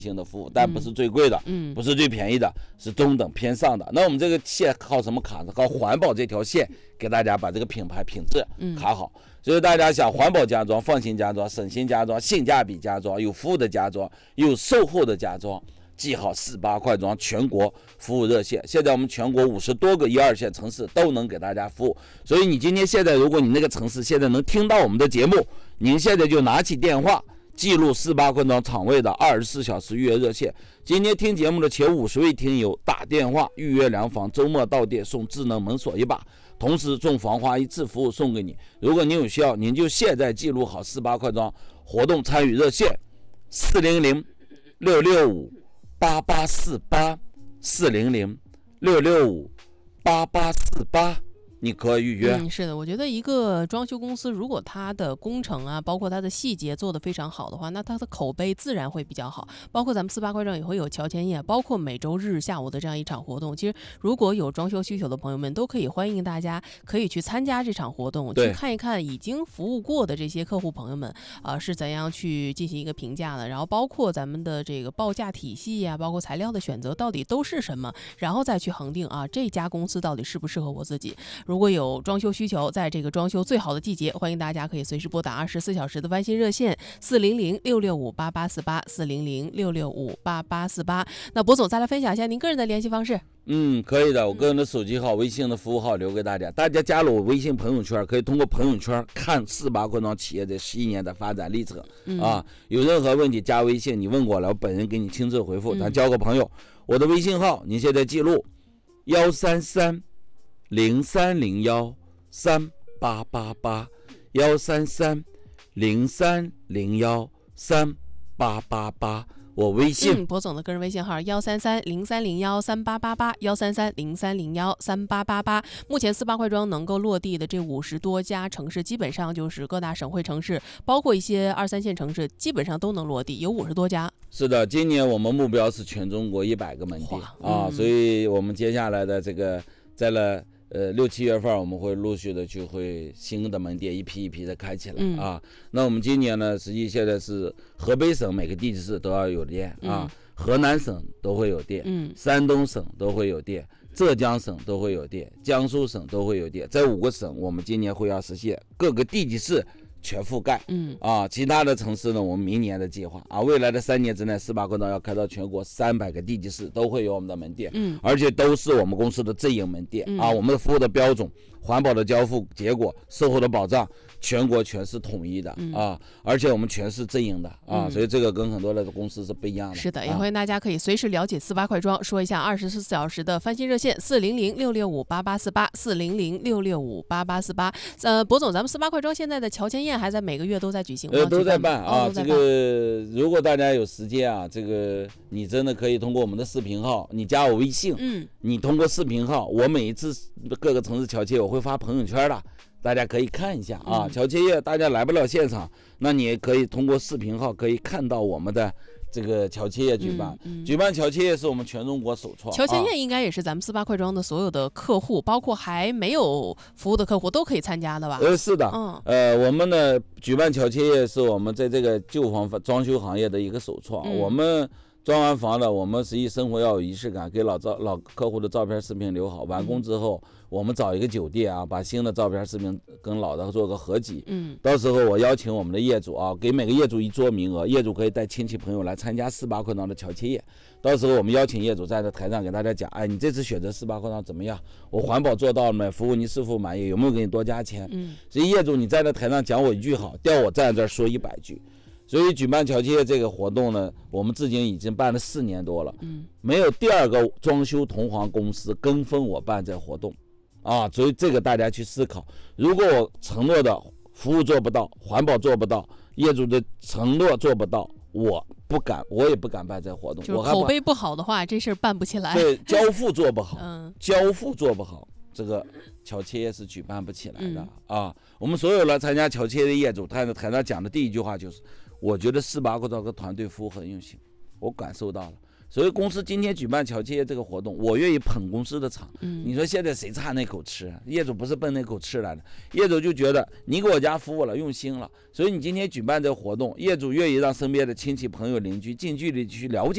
性的服务，但不是最贵的，不是最便宜的，是中等偏上的。那我们这个线靠什么卡呢？靠环保这条线给大家把这个品牌品质卡好。所以大家想环保家装、放心家装、省心家装、性价比家装、有服务的家装、有售后的家装，记好48块装全国服务热线。现在我们全国50多个1、2线城市都能给大家服务。所以你今天现在，如果你那个城市现在能听到我们的节目，您现在就拿起电话记录48块装厂位的24小时预约热线。今天听节目的前50位听友打电话预约2房，周末到店送智能门锁1把，同时送防滑一次服务送给你。如果您有需要，您就现在记录好48块装活动参与热线400-665-8848 400-665-8848，你可以预约。 是的，我觉得一个装修公司如果它的工程啊，包括它的细节做得非常好的话，那它的口碑自然会比较好。包括咱们48块装也会有乔迁夜，包括每周日下午的这样一场活动。其实如果有装修需求的朋友们，都可以欢迎大家可以去参加这场活动，去看一看已经服务过的这些客户朋友们是怎样去进行一个评价的，然后包括咱们的这个报价体系啊，包括材料的选择到底都是什么，然后再去恒定这家公司到底适不适合我自己。如果有装修需求，在这个装修最好的季节，欢迎大家可以随时拨打24小时的翻新热线400-665-8848 400-665-8848。那博总再来分享一下您个人的联系方式。 可以的，我个人的手机号、微信的服务号留给大家。大家加入我微信朋友圈，可以通过朋友圈看48块装企业的11年的发展历程有任何问题加微信，你问过来，我本人给你亲自回复。咱交个朋友，我的微信号您现在记录133-0301-3888 133-0301-3888，我微信博总的个人微信号133-0301-3888 133-0301-3888。目前48块装能够落地的这50多家城市，基本上就是各大省会城市，包括一些2、3线城市，基本上都能落地，有50多家。 是的，今年我们目标是全中国100个门店所以我们接下来的这个在了6、7月份，我们会陆续的就会新的门店一批一批的开起来那我们今年呢，实际现在是河北省每个地级市都要有店河南省都会有店山东省都会有店，浙江省都会有店，江苏省都会有店。这5个省我们今年会要实现各个地级市全覆盖其他的城市呢，我们明年的计划未来的3年之内48块装要开到全国300个地级市都会有我们的门店而且都是我们公司的正营门店我们的服务的标准、环保的交付结果、售后的保障全国全是统一的而且我们全是正营的所以这个跟很多的公司是不一样的。 是的，也欢迎大家可以随时了解48块装，说一下24小时的翻新热线400-665-8848 400-665-8848。博总，咱们48块装现在的乔迁宴还在每个月都在举行吗？ 都在办这个如果大家有时间这个你真的可以通过我们的视频号，你加我微信你通过视频号，我每一次各个城市乔迁我会发朋友圈的，大家可以看一下乔迁夜大家来不了现场，那你也可以通过视频号可以看到我们的这个乔迁夜举办举办乔迁夜是我们全中国首创。 乔迁夜应该也是咱们48块装的所有的客户，包括还没有服务的客户都可以参加的吧？ 是的我们呢举办乔迁夜是我们在这个旧房装修行业的一个首创我们装完房了，我们实际生活要有仪式感，给老客户的照片视频留好，完工之后我们找一个酒店把新的照片视频跟老的做个合集到时候我邀请我们的业主给每个业主1桌名额，业主可以带亲戚朋友来参加48块装的乔迁夜。到时候我们邀请业主站在台上给大家讲你这次选择48块装怎么样，我环保做到了没，服务你是否满意，有没有给你多加钱所以业主你站在台上讲我1句好，调我站在这儿说100句。所以举办乔迁夜这个活动呢，我们至今已经办了4年多了没有第2个装修同行公司跟风我办这活动所以这个大家去思考，如果我承诺的服务做不到，环保做不到，业主的承诺做不到，我也不敢办这活动。 就是口碑不好的话，这事儿办不起来。 对，交付做不好这个乔迁夜是举办不起来的我们所有来参加乔迁的业主，他在台上讲的第1句话就是，我觉得48块装的团队服务很用心，我感受到了。所以公司今天举办乔迁夜这个活动，我愿意捧公司的场你说现在谁差那口吃业主不是奔那口吃来的，业主就觉得你给我家服务了，用心了，所以你今天举办这个活动，业主愿意让身边的亲戚朋友邻居近距离去了解